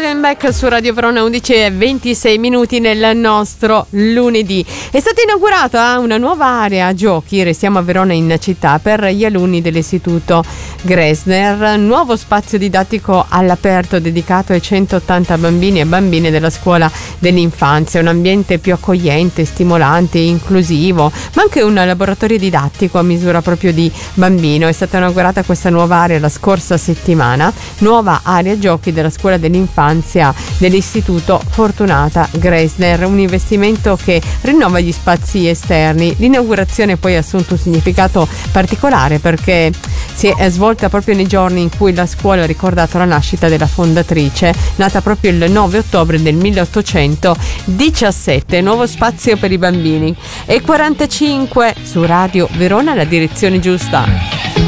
Going Back su Radio Verona, 11:26 nel nostro lunedì. È stata inaugurata una nuova area giochi, restiamo a Verona in città, per gli alunni dell'istituto Gressner, nuovo spazio didattico all'aperto dedicato ai 180 bambini e bambine della scuola dell'infanzia, un ambiente più accogliente, stimolante, inclusivo, ma anche un laboratorio didattico a misura proprio di bambino. È stata inaugurata questa nuova area la scorsa settimana, nuova area giochi della scuola dell'infanzia dell'istituto Fortunata Gressner, un investimento che rinnova gli spazi esterni. L'inaugurazione poi ha assunto un significato particolare perché si è svolta proprio nei giorni in cui la scuola ha ricordato la nascita della fondatrice, nata proprio il 9 ottobre del 1817. Nuovo spazio per i bambini. E 45 su Radio Verona, la direzione giusta.